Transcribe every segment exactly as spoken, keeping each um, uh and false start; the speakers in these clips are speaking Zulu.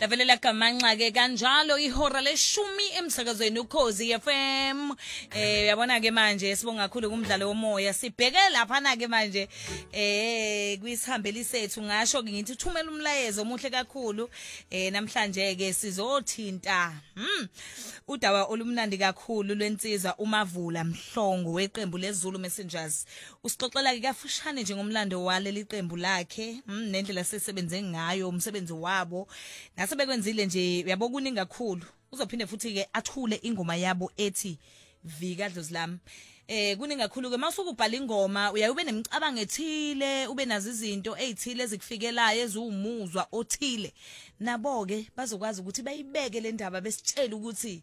lavelela gamanxa ke kanjalo ihora leshumi emsakazweni uKhozi F M. Eh uyabona ke manje sibonga kakhulu kumdlalo womoya. Sibheke lapha na ke manje eh kwisihambeli sethu ngasho ke ngithi thumela umlayezo omuhle kakhulu. Eh namhlanje ke sizothinta hmm udaba olumnandi kakhulu lwensiza uMavula Mhlongo weqembu leZulu Messengers. Usixoxela ke kafushane nje ngomlando waleli qembu lakhe nendlela sesebenze ngayo umsebenzi wabo nasebekwenzile nje uyabo kuningi kakhulu. Uzophinde futhi ke athule ingoma yabo ethi Vika Dlozilami. Eh kuningi kakhulu ke masuku ubhala ingoma uyayube nemicabango ethile ube nazo izinto ezithile ezikufikelayo eziwumuzwa othile nabo ke bazokwazi ukuthi bayibeke le ndaba besitshela ukuthi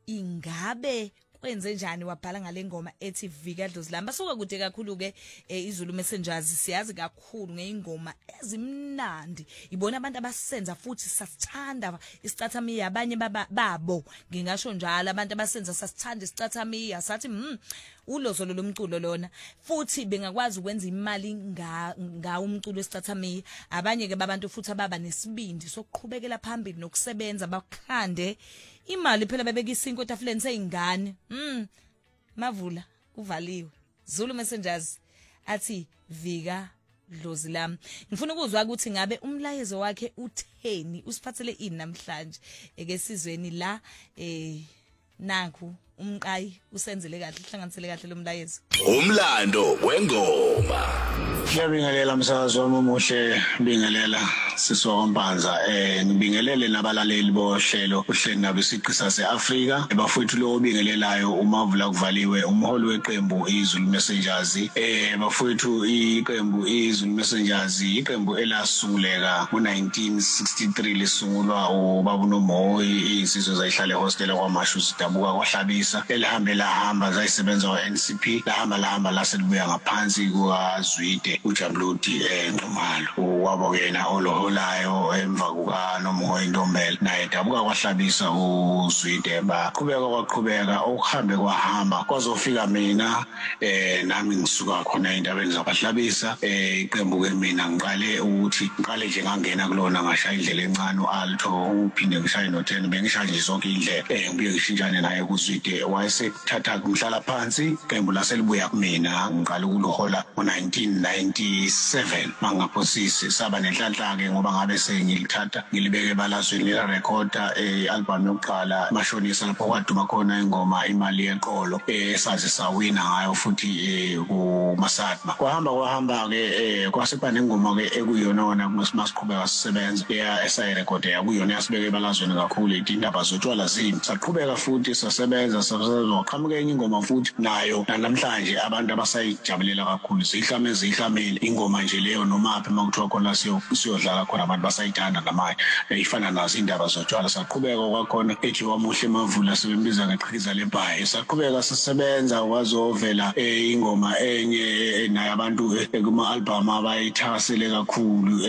ingabe kwenze njani wabhala ngale ngoma ethi Vika Dlozilami. Basuka kude kakhulu ke iZulu Messengers siyazi kakhulu ngeingoma ezimnandi. Ibona abantu abasenza futhi sasithanda isicathamia abanye babo ngingasho njalo abantu abasenza sasithanda isicathamia sathi hm ulozo lomculo lona futhi bengakwazi ukwenza imali nga nga umculo wesicathamia. Abanye ke babantu futhi ababa nesibindi sokuqhubekela phambili nokusebenza bakhande imali phela babeka isinko etafuleni seyingane. Mm Mavula uvaliwe. Zulu Messengers athi Vika Dlozilami. Ngifuna ukuzwa ukuthi ngabe umlayezo wakhe utheni usiphathele ini namhlanje eke sizweni la eh nanku umqayi usenzele kahle uhlanganisele kahle lo mlayezo. Umlando wengoma. Ngiyabingelela msakazi wami omuhle, ngibingelela siswa kwampanza eh ngibingelele nabalaleli bohlelo uhlelo nabe siqisa seAfrika bafowethu lo obingelelayo uMavula kuvaliwe umholi weqembu iZulu Messengers eh bafowethu iqembu iZulu Messengers iqembu elasunguleka ngo nineteen sixty-three lisungulwa ubaba uNomoyi izizwe zayihlala ehostel kwaMashu sidabuka kwaHlabisa elihambe lahamba zayisebenza kwa N C P lahamba lahamba laselibuya ngaphansi kwaZwide uJamludi eNxumalo wabo yena oloholayo emva kuka Nomoyi Ntombela naye dabuka kwaHlabisa uZwide baqhubeka kwaqhubeka okuhambe kwahamba kwazofika mina eh nami ngisuka khona endabeni zabaHlabisa eh iqembu ke mina ngiqale ukuthi ngiqale nje ngangena kulona ngashaya indlela encane uAlto uphinde ngishaye no ten bengishaya nje zonke indlela eh ngibuye ngishintshane naye kuZwide wayesethatha kumhlala phansi iqembu laselibuya kumina ngiqala ukulohola ngo nineteen ninety-seven mangaphosisi saba nenhlanhla ke ngoba ngabe sengilithatha ngilibeke balazweni la recorder eh album yokuqala mashonisa lapho kwaduma khona ingoma imali yeqolo eh saze sawina ngayo futhi eh kuMasatma kwahamba kwahamba ke eh kwaseba nengoma ke ekuyona wona kumasiqhubeka sisebenza ya esa record yakuyona yasibeke balazweni kakhulu idindaba zotshwala zini saqhubeka futhi sasebenza sazoqhamuka enye ingoma futhi nayo namhlanje abantu abasayijabulela kakhulu sihlame ezihlamile ingoma nje leyo noma apha makuthiwa khona siyo siyodlala khona abantu basayithanda ngamanye ifana nazo indaba zotshwala saqhubeka kwakhona ethi wamuhle Mavula sebembiza ngeqhiza lebhayi saqhubeka sisebenza wazovela ingoma enye naye abantu kuma album abayithakasele kakhulu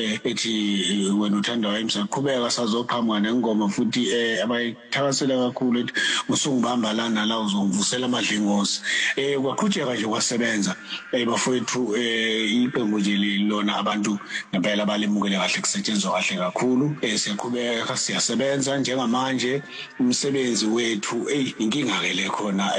ethi wena uthanda wami saqhubeka sazoqhamuka nengoma futhi abayithakasele kakhulu ethi usungibamba lana la uzongivusela amadlingozi eh kwaqhubeka nje kwasebenza bafowethu iqembu nje lona abantu ngempela balemukele kahle kusetshenzwa kahle kakhulu siyaqhubeka siyasebenza njengamanje umsebenzi wethu ey inkinga ke le khona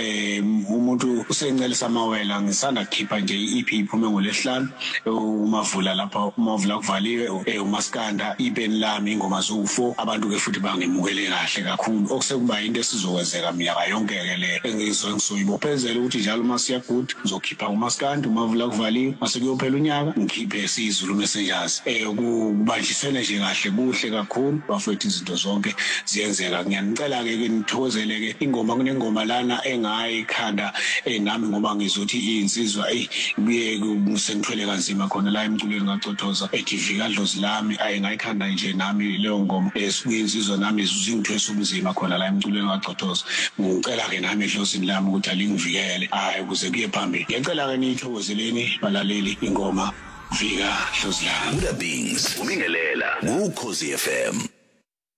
umuntu usencelisa amawela ngisanda kukhipha nje iE P iphume ngolesihlanu uMavula lapha uMavula kuvaliwe uMaskanda ibeni lami ingoma zo-four abantu ke futhi bangemukele kahle kakhulu okusekuba into esizokwenzeka minyaka yonke ke le engizoyibophezela ukuthi njalo masiya good ngizokhipha uMaskanda uMavula kuvaliwe mase kuyophela unyaka ngikhiphe siZulu Messengers eh kubanjisene nje kahle kuhle kakhulu bafethu izinto zonke ziyenzeka ngiyanicela ke nithokozele ke ingoma kunengoma lana engayikhanda eh nami ngoba ngizothi insizwa eh kuye ngisengithwele kanzima khona la emculweni ngacothoza ethi Vika Dlozilami ayingayikhanda nje nami leyo ngoma esikuyinsizwa nami izingithwesa ubunzima khona la emculweni ngacothoza ngicela ke nami ehlosini lami ukuthi alingivikele hayi kuze kuye phambili ngicela ke nithokozeleni balaleli ingoma Vika Dlozilami. Uda Bings ubingelela uKhozi F M.